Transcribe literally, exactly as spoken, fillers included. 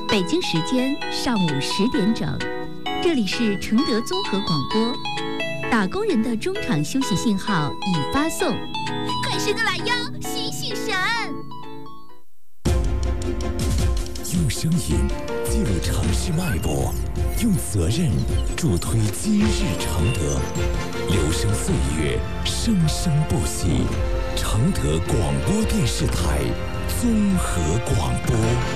北京时间上午十点整，这里是承德综合广播。打工人的中场休息信号已发送，快伸个懒腰，醒醒神！ 用声音记录城市脉搏，用责任助推今日承德。留声岁月，生生不息。承德广播电视台综合广播。